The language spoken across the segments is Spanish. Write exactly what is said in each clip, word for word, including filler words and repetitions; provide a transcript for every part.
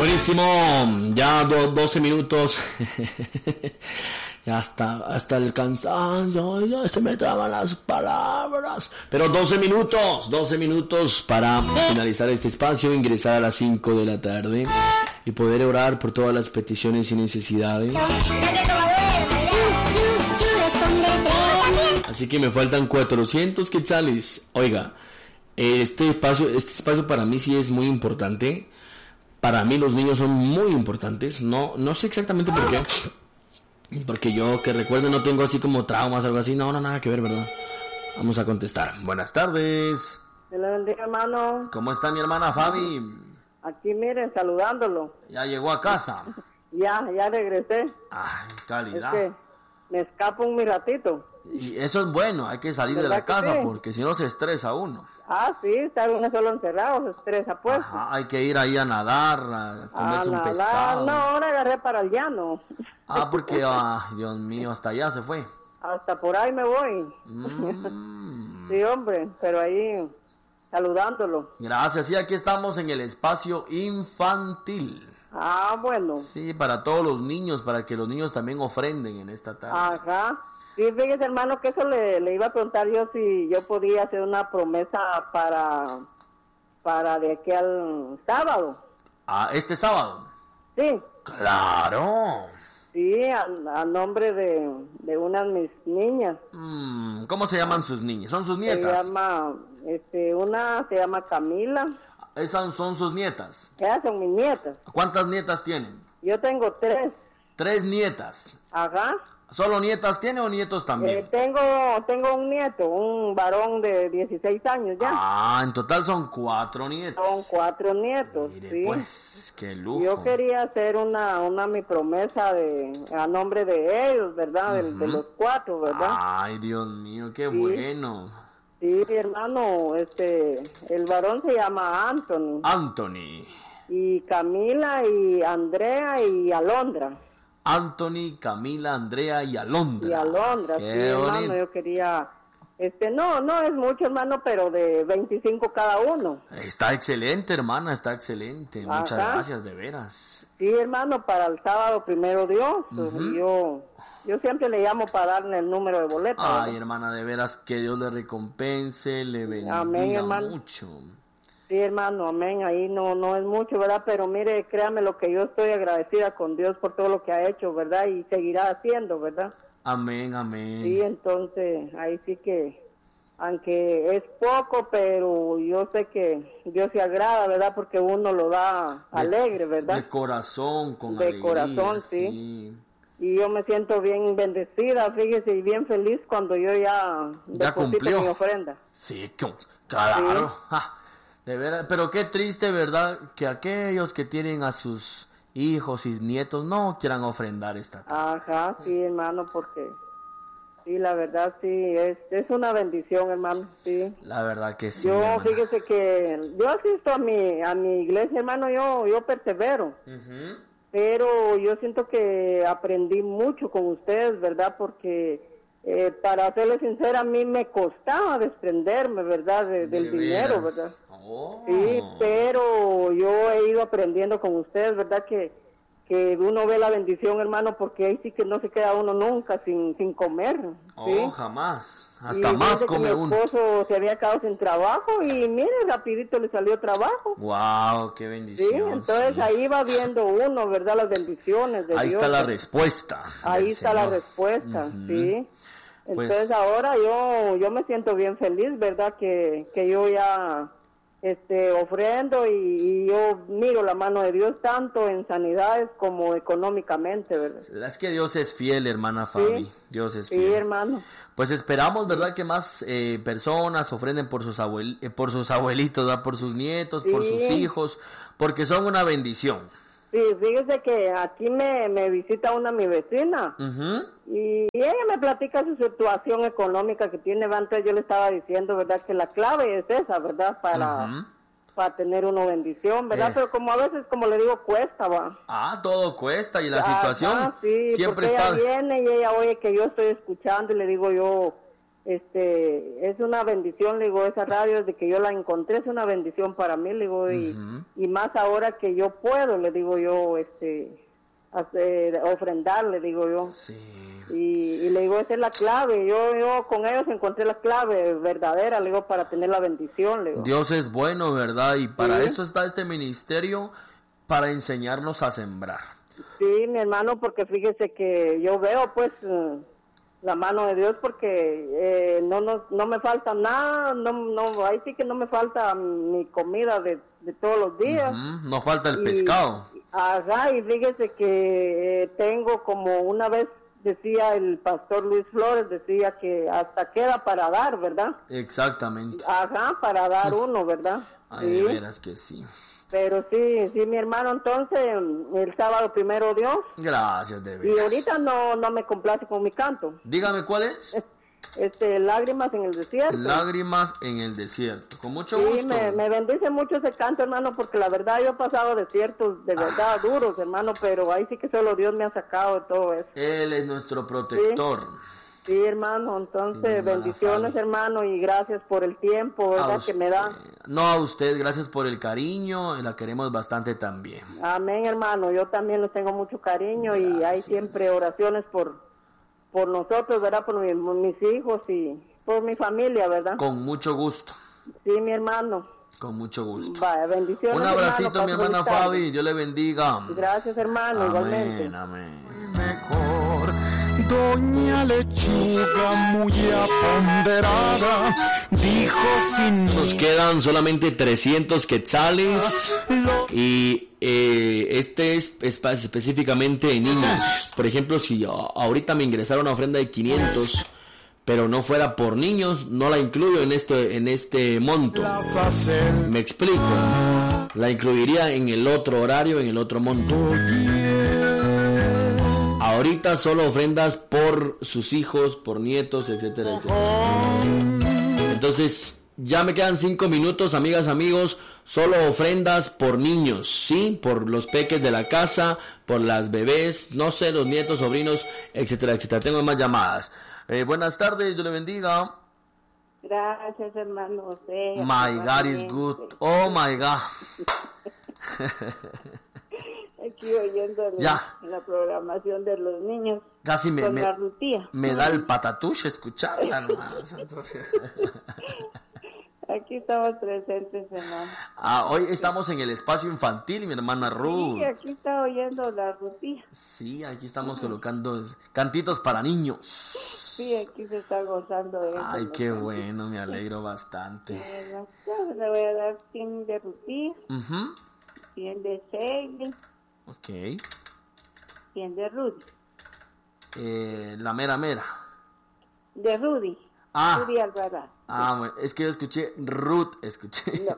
Buenísimo, ya do, doce minutos. Ya hasta, hasta el cansancio, ya se me traban las palabras. Pero doce minutos, doce minutos para finalizar este espacio, ingresar a las cinco de la tarde y poder orar por todas las peticiones y necesidades. Así que me faltan cuatrocientos quetzales. Oiga, este espacio, este espacio para mí sí es muy importante. Para mí los niños son muy importantes. No, no sé exactamente por qué. Porque yo, que recuerdo, no tengo así como traumas o algo así. No, no, nada que ver, ¿verdad? Vamos a contestar. Buenas tardes. Dios le bendiga, hermano. ¿Cómo está mi hermana Fabi? Aquí, miren, saludándolo. ¿Ya llegó a casa? Ya, ya regresé. Ay, calidad. Es que me escapo un ratito. Y eso es bueno, hay que salir de la casa sí? Porque si no se estresa uno. Ah, sí, estar uno solo encerrado se estresa, pues. Ajá, hay que ir ahí a nadar, a comerse a un nadar. pescado. No, ahora agarré para el llano. Ah, porque, ah, Dios mío, hasta allá se fue. Hasta por ahí me voy. Mm. Sí, hombre, pero ahí saludándolo. Gracias, sí, aquí estamos en el espacio infantil. Ah, bueno. Sí, para todos los niños, para que los niños también ofrenden en esta tarde. Ajá. Sí, fíjese, hermano, que eso le, le iba a preguntar yo si yo podía hacer una promesa para, para de aquí al sábado. Ah, ¿este sábado? Sí. ¡Claro! Sí, a, a nombre de, de una de mis niñas. Mm, ¿cómo se llaman sus niñas? ¿Son sus nietas? Se llama, este, una se llama Camila. ¿Esas son sus nietas? Esas son mis nietas. ¿Cuántas nietas tienen? Yo tengo tres. ¿Tres nietas? Ajá. ¿Solo nietas tiene o nietos también? Eh, tengo tengo un nieto, un varón de dieciséis años ya. Ah, en total son cuatro nietos. Son cuatro nietos, Mire, sí. Pues, qué lujo. Yo quería hacer una, una mi promesa de a nombre de ellos, ¿verdad? Uh-huh. de, de los cuatro, ¿verdad? Ay, Dios mío, qué sí. bueno. Sí, hermano, este, el varón se llama Anthony. Anthony. Y Camila y Andrea y Alondra. Anthony, Camila, Andrea y Alondra. Y Alondra, qué sí, hermano, bonito. yo quería, este, no, no es mucho, hermano, pero de veinticinco cada uno. Está excelente, hermana, está excelente. Ajá. Muchas gracias, de veras. Sí, hermano, para el sábado primero Dios, uh-huh. yo, yo siempre le llamo para darle el número de boleta. Ay, ¿verdad? hermana, de veras, que Dios le recompense, le bendiga amén, hermano. mucho. Sí, hermano, amén, ahí no no es mucho, ¿verdad? Pero mire, créame lo que yo estoy agradecida con Dios por todo lo que ha hecho, ¿verdad? Y seguirá haciendo, ¿verdad? Amén, amén. Sí, entonces, ahí sí que, aunque es poco, pero yo sé que Dios se agrada, ¿verdad? Porque uno lo da alegre, ¿verdad? De corazón, con de alegría. De corazón, sí. sí. Y yo me siento bien bendecida, fíjese, y bien feliz cuando yo ya, ya cumplió mi ofrenda. Sí, claro. Sí. Ja. De veras, pero qué triste, ¿verdad? Que aquellos que tienen a sus hijos y nietos no quieran ofrendar esta tarde. Ajá, sí, hermano, porque sí, la verdad sí, es es una bendición, hermano, sí. La verdad que sí. Yo, hermana. fíjese que yo asisto a mi a mi iglesia, hermano, yo yo persevero. Uh-huh. Pero yo siento que aprendí mucho con ustedes, ¿verdad? Porque Eh, para serles sincera, a mí me costaba desprenderme, ¿verdad? De, del ¿De dinero, veras? ¿verdad? Oh. Sí, pero yo he ido aprendiendo con ustedes, ¿verdad? Que, que uno ve la bendición, hermano, porque ahí sí que no se queda uno nunca sin, sin comer. ¿sí? Oh, jamás. Hasta y más come mi uno. Mi esposo se había quedado sin trabajo y mire, rapidito le salió trabajo. Wow, qué bendición. Sí, entonces sí. Ahí va viendo uno, ¿verdad? Las bendiciones de ahí Dios. Ahí está la respuesta. Ahí está Señor. la respuesta, uh-huh. sí. Entonces pues, ahora yo yo me siento bien feliz, ¿verdad? Que, que yo ya este ofrendo y, y yo miro la mano de Dios tanto en sanidades como económicamente, ¿verdad? Es que Dios es fiel, hermana Fabi. Sí, Dios es fiel. Sí, hermano. Pues esperamos, ¿verdad? Que más eh, personas ofrenden por sus abuel eh, por sus abuelitos, ¿verdad? Por sus nietos, sí. por sus hijos, porque son una bendición. Sí, fíjese que aquí me, me visita una mi vecina uh-huh. y, y ella me platica su situación económica que tiene. Antes yo le estaba diciendo, ¿verdad? Que la clave es esa, ¿verdad? Para, uh-huh. para tener una bendición, ¿verdad? Eh. Pero como a veces, como le digo, cuesta, va. Ah, todo cuesta y la ah, situación ah, sí, siempre está... ella viene y ella oye que yo estoy escuchando y le digo yo, este, es una bendición, le digo, esa radio desde que yo la encontré es una bendición para mí, le digo, y, uh-huh. y más ahora que yo puedo, le digo yo, este, hacer, ofrendar, le digo yo. Sí. Y, y le digo, esa es la clave, yo yo con ellos encontré la clave verdadera, le digo, para tener la bendición, le digo. Dios es bueno, ¿verdad? Y para ¿sí? eso está este ministerio, para enseñarnos a sembrar. Sí, mi hermano, porque fíjese que yo veo, pues, la mano de Dios, porque eh, no, no no me falta nada, no no ahí sí que no me falta mi comida de, de todos los días. Uh-huh. No falta el y, pescado. Ajá, y fíjese que eh, tengo como una vez decía el pastor Luis Flores, decía que hasta queda para dar, ¿verdad? Exactamente. Ajá, para dar uno, ¿verdad? Ay, sí. De veras que sí. Pero sí, sí, mi hermano, entonces, el sábado primero Dios. Gracias, de veras. Y ahorita no, no me complace con mi canto. Dígame, ¿cuál es? Este, Lágrimas en el desierto. Lágrimas en el desierto, con mucho sí, gusto. Sí, me, me bendice mucho ese canto, hermano, porque la verdad yo he pasado desiertos de verdad ah. duros, hermano, pero ahí sí que solo Dios me ha sacado de todo eso. Él es nuestro protector. Sí. Sí, hermano, entonces, sí, bendiciones, Fabi. hermano, y gracias por el tiempo, ¿verdad?, que me da. No, a usted, gracias por el cariño, la queremos bastante también. Amén, hermano, yo también les tengo mucho cariño, gracias. Y hay siempre oraciones por, por nosotros, ¿verdad?, por mi, mis hijos y por mi familia, ¿verdad? Con mucho gusto. Sí, mi hermano. Con mucho gusto. Vaya, bendiciones. Un abracito, hermano, mi hermana Fabi, Dios le bendiga. Gracias, hermano, amén, igualmente. Amén, amén. Mejor, Doña Lechuga muy aponderada dijo sin... Nos quedan solamente trescientos quetzales y eh, este es, es específicamente de niños. Por ejemplo, si ahorita me ingresara una ofrenda de quinientos, pero no fuera por niños, no la incluyo en este en este monto. Me explico. La incluiría en el otro horario, en el otro monto. Ahorita solo ofrendas por sus hijos, por nietos, etcétera, etcétera. Entonces, ya me quedan cinco minutos, amigas, amigos. Solo ofrendas por niños, ¿sí? Por los peques de la casa, por las bebés, no sé, los nietos, sobrinos, etcétera, etcétera. Tengo más llamadas. Eh, buenas tardes, Dios le bendiga. Gracias, hermano José. My God is good. Oh, my God. Aquí oyendo la, la programación de los niños. Casi me, con me, la rutía. me da el patatuche escucharla nomás. Aquí estamos presentes, hermano. Ah, hoy estamos en el espacio infantil, mi hermana Ruth. Sí, aquí está oyendo la rutía. Sí, aquí estamos uh-huh. colocando cantitos para niños. Sí, aquí se está gozando de eso. Ay, qué bueno, me alegro bastante. Bueno, le voy a dar cien de rutía, uh-huh. cien de Shelley. Ok. cien de Rudy. Eh, la mera mera. De Rudy. Ah. Rudy Alvarado. Ah, bueno, es que yo escuché Ruth, escuché. No.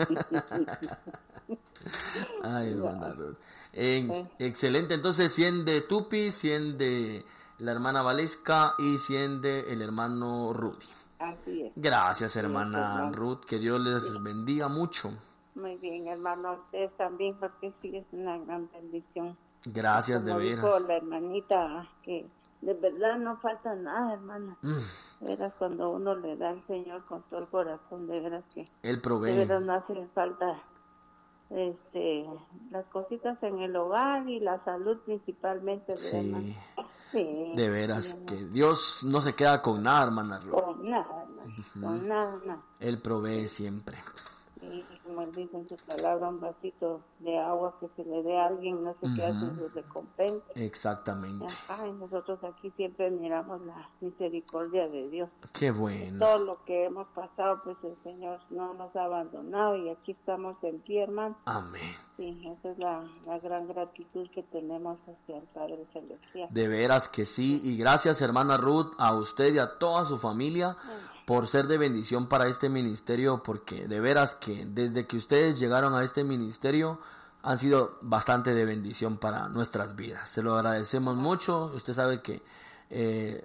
Ay, hermana no. Ruth. Eh, excelente, entonces cien de Tupi, cien de la hermana Valesca y cien de el hermano Rudy. Así es. Gracias, hermana sí, Ruth, que Dios les sí. bendiga mucho. Muy bien, hermano, ustedes también, porque sí es una gran bendición. Gracias, como de veras. Dijo la hermanita, que de verdad no falta nada, hermana. Mm. De veras, cuando uno le da al Señor con todo el corazón, de veras que... Él provee. De veras no hace falta este, las cositas en el hogar y la salud principalmente. Sí. Sí. De veras, que Dios no se queda con nada, hermana Ruth. Con nada, hermana. Uh-huh. Con nada, nada. Él provee siempre. Y como él dice en su palabra, un vasito de agua que se le dé a alguien, no sé uh-huh. qué hace su recompensa. Exactamente. Ajá, y nosotros aquí siempre miramos la misericordia de Dios. Qué bueno. Todo lo que hemos pasado, pues el Señor no nos ha abandonado y aquí estamos en pie, hermano. Amén. Sí, esa es la, la gran gratitud que tenemos hacia el Padre Celestial. De veras que sí, y gracias, hermana Ruth, a usted y a toda su familia por ser de bendición para este ministerio, porque de veras que desde que ustedes llegaron a este ministerio han sido bastante de bendición para nuestras vidas. Se lo agradecemos mucho. Usted sabe que eh,